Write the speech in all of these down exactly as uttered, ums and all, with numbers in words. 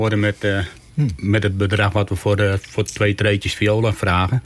worden met, uh, hm. met het bedrag wat we voor, de, voor twee treetjes violen vragen.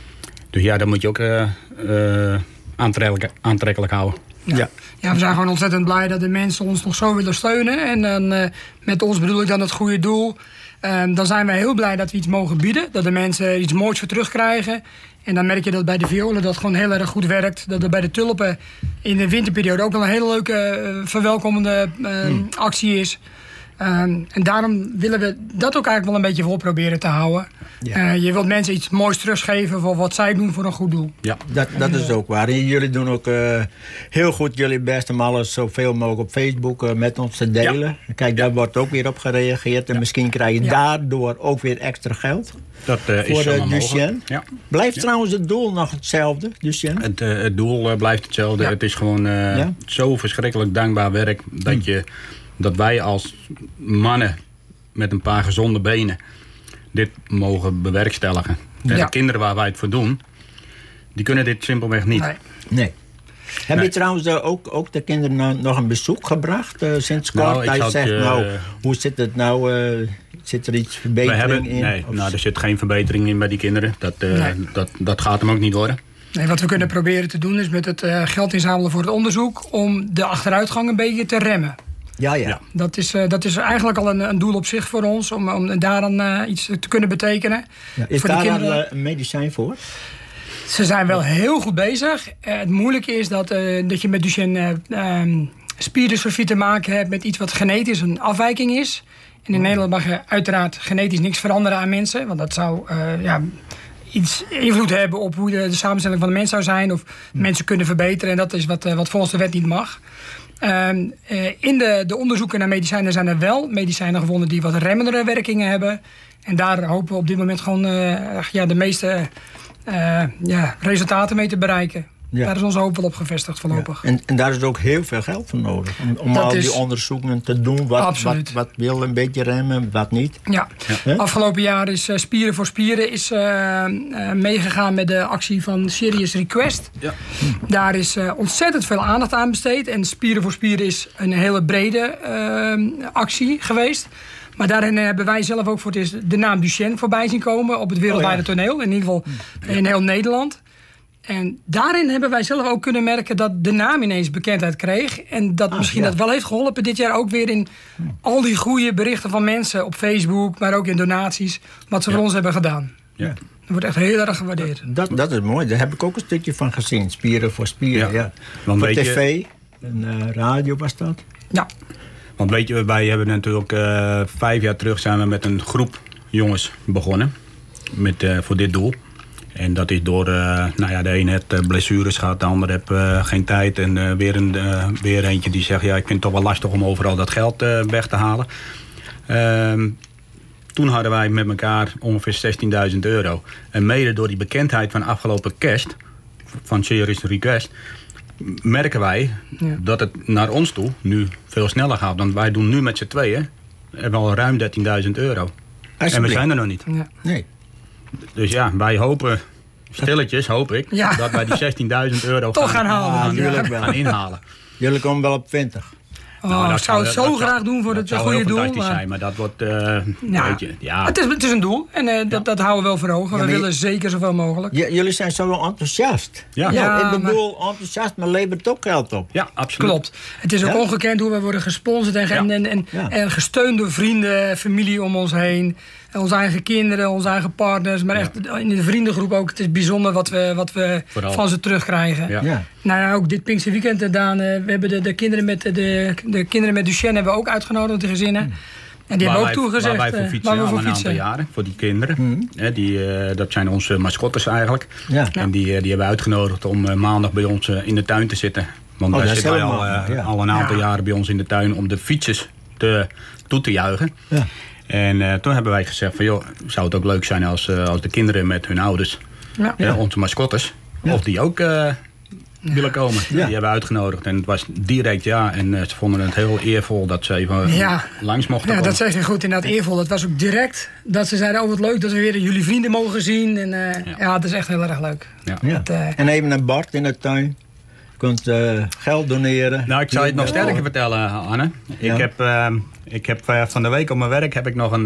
Dus ja, dat moet je ook uh, uh, aantrekkelijk, aantrekkelijk houden. Ja. Ja. ja, we zijn gewoon ontzettend blij dat de mensen ons nog zo willen steunen. En dan, uh, met ons bedoel ik dan het goede doel. Um, dan zijn we heel blij dat we iets mogen bieden. Dat de mensen iets moois voor terugkrijgen. En dan merk je dat bij de violen dat gewoon heel erg goed werkt. Dat er bij de tulpen in de winterperiode ook wel een hele leuke uh, verwelkomende uh, hmm. actie is. Um, en daarom willen we dat ook eigenlijk wel een beetje vol proberen te houden. Ja. Uh, je wilt mensen iets moois teruggeven voor wat zij doen voor een goed doel. Ja, dat, dat is ook waar. En jullie doen ook uh, heel goed jullie best om alles zoveel mogelijk op Facebook uh, met ons te delen. Ja. Kijk, daar wordt ook weer op gereageerd. En ja. misschien krijg je ja. daardoor ook weer extra geld. Dat uh, voor is de Duchenne. Ja. Blijft ja. trouwens het doel nog hetzelfde, Duchenne? Het, uh, het doel uh, blijft hetzelfde. Ja. Het is gewoon uh, ja. zo verschrikkelijk dankbaar werk dat hm. je... dat wij als mannen met een paar gezonde benen dit mogen bewerkstelligen. En ja. de kinderen waar wij het voor doen, die kunnen dit simpelweg niet. Nee. nee. Heb nee. je trouwens uh, ook, ook de kinderen nou nog een bezoek gebracht uh, sinds kort? Nou, Hij zegt, uh, nou, hoe zit het nou? Uh, zit er iets verbetering hebben, in? Nee, of... nou, er zit geen verbetering in bij die kinderen. Dat, uh, nee. dat, dat gaat hem ook niet worden. Nee, wat we kunnen proberen te doen is met het uh, geld inzamelen voor het onderzoek om de achteruitgang een beetje te remmen. Ja, ja. ja. Dat, is, uh, dat is eigenlijk al een, een doel op zich voor ons, om, om daar dan uh, iets te kunnen betekenen. Ja, is voor daar de kinderen... een medicijn voor? Ze zijn wel heel goed bezig. Uh, het moeilijke is dat, uh, dat je met Duchenne uh, um, spierdystrofie te maken hebt met iets wat genetisch een afwijking is. En in Nederland mag je uiteraard genetisch niks veranderen aan mensen, want dat zou uh, ja, iets invloed hebben op hoe de, de samenstelling van de mens zou zijn of hmm. mensen kunnen verbeteren. En dat is wat, uh, wat volgens de wet niet mag. Uh, uh, in de, de onderzoeken naar medicijnen zijn er wel medicijnen gevonden die wat remmendere werkingen hebben. En daar hopen we op dit moment gewoon uh, ja, de meeste uh, ja, resultaten mee te bereiken. Ja. Daar is onze hoop wel op gevestigd voorlopig. Ja. En, en daar is ook heel veel geld voor nodig. Om, om al die onderzoeken te doen. Wat, wat, wat wil een beetje remmen, wat niet. Ja. Ja. Afgelopen jaar is uh, Spieren voor Spieren is, uh, uh, meegegaan met de actie van Serious Request. Ja. Hm. Daar is uh, ontzettend veel aandacht aan besteed. En Spieren voor Spieren is een hele brede uh, actie geweest. Maar daarin hebben wij zelf ook voor het eerst de naam Duchenne voorbij zien komen. Op het wereldwijde oh ja. toneel. In ieder geval hm. in heel Nederland. En daarin hebben wij zelf ook kunnen merken dat de naam ineens bekendheid kreeg. En dat ah, misschien ja. dat wel heeft geholpen dit jaar ook weer in al die goede berichten van mensen op Facebook. Maar ook in donaties, wat ze ja. voor ons hebben gedaan. Ja. Dat wordt echt heel erg gewaardeerd. Dat, dat is mooi, daar heb ik ook een stukje van gezien. Spieren voor Spieren, ja. ja. Want voor tv je... en uh, radio was dat. Ja. Want weet je, wij hebben natuurlijk uh, vijf jaar terug zijn we met een groep jongens begonnen. Met, uh, voor dit doel. En dat is door, uh, nou ja, de een heeft uh, blessures gehad, de ander heeft uh, geen tijd. En uh, weer, een, uh, weer eentje die zegt, ja, ik vind het toch wel lastig om overal dat geld uh, weg te halen. Uh, toen hadden wij met elkaar ongeveer zestienduizend euro. En mede door die bekendheid van afgelopen kerst, van Serious Request, merken wij ja. dat het naar ons toe nu veel sneller gaat. Want wij doen nu met z'n tweeën hebben al ruim dertienduizend euro. En we zijn er nog niet. Ja. Nee. Dus ja, wij hopen, stilletjes hoop ik, ja. dat wij die zestienduizend euro toch gaan, gaan halen. Gaan, ja. gaan inhalen. Jullie komen wel op twintig. Oh, nou, ik zou het zo graag zou, doen voor het goede doel. Dat zou maar... zijn, maar dat wordt... Uh, ja, weet je, ja. het, is, het is een doel en uh, dat, ja. dat houden we wel voor ogen. Ja, we willen je, zeker zoveel mogelijk. J- jullie zijn zo wel enthousiast. Ja. Ja, nou, ik bedoel, maar... enthousiasme levert ook geld op. Ja, absoluut. Klopt. Het is ook ja? ongekend hoe we worden gesponsord en, ja. en, en, ja. en gesteund door vrienden, familie om ons heen. En onze eigen kinderen, onze eigen partners. Maar echt ja. in de vriendengroep ook. Het is bijzonder wat we, wat we van ze terugkrijgen. Ja. Ja. Nou ja, ook dit Pinkster Weekend gedaan. Uh, we hebben de, de, kinderen met, de, de kinderen met Duchenne hebben we ook uitgenodigd, de gezinnen. Hmm. En die waar hebben ook toegezegd. Waar wij voor fietsen, waar we al voor een fietsen. aantal jaren. Voor die kinderen. Hmm. He, die, uh, dat zijn onze mascottes eigenlijk. Ja. En die, uh, die hebben we uitgenodigd om uh, maandag bij ons uh, in de tuin te zitten. Want oh, daar zitten wij al, uh, ja. al een aantal ja. jaren bij ons in de tuin om de fietsers te, toe te juichen. Ja. En uh, toen hebben wij gezegd van, joh, zou het ook leuk zijn als, uh, als de kinderen met hun ouders, ja. Ja, onze mascottes, ja. of die ook uh, willen komen. Ja. Die hebben we uitgenodigd en het was direct ja. En uh, ze vonden het heel eervol dat ze even ja. langs mochten ja, komen. Dat zeg je goed, inderdaad eervol. Het was ook direct dat ze zeiden, oh wat leuk dat we weer jullie vrienden mogen zien. En uh, ja. ja, het is echt heel erg leuk. Ja. Ja. Het, uh, en even een Bart in de tuin. kunt uh, geld doneren. Nou, ik zou je het nog sterker vertellen, Anne. Ja. Ik heb, uh, ik heb uh, van de week op mijn werk heb ik nog een